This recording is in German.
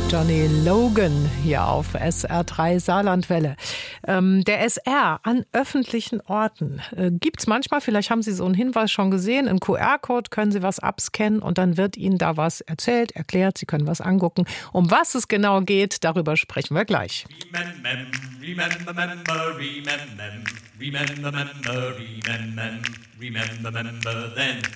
Johnny Logan hier auf SR3 Saarlandwelle. Der SR an öffentlichen Orten gibt's manchmal, vielleicht haben Sie so einen Hinweis schon gesehen, einen QR-Code, können Sie was abscannen und dann wird Ihnen da was erzählt, erklärt, Sie können was angucken. Um was es genau geht, darüber sprechen wir gleich. Remember then.